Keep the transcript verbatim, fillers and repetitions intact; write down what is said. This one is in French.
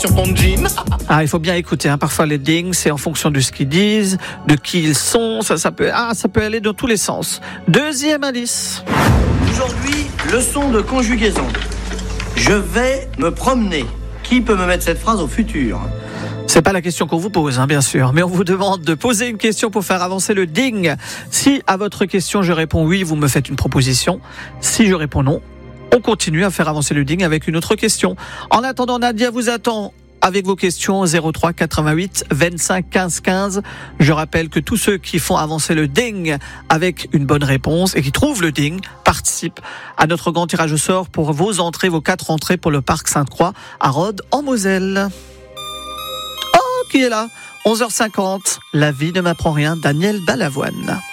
Sur mon jean. Ah, il faut bien écouter. Hein. Parfois, les dings, c'est en fonction de ce qu'ils disent, de qui ils sont. Ça, ça peut, ah, ça peut aller dans tous les sens. Deuxième indice. Aujourd'hui, leçon de conjugaison. Je vais me promener. Qui peut me mettre cette phrase au futur ? C'est pas la question qu'on vous pose, hein, bien sûr, mais on vous demande de poser une question pour faire avancer le ding. Si à votre question je réponds oui, vous me faites une proposition. Si je réponds non, on continue à faire avancer le ding avec une autre question. En attendant, Nadia vous attend avec vos questions zéro trois quatre-vingt-huit vingt-cinq quinze quinze. Je rappelle que tous ceux qui font avancer le ding avec une bonne réponse et qui trouvent le ding participent à notre grand tirage au sort pour vos entrées, vos quatre entrées pour le parc Sainte-Croix à Rhodes en Moselle. Oh, qui est là ? onze heures cinquante, La vie ne m'apprend rien, Daniel Balavoine.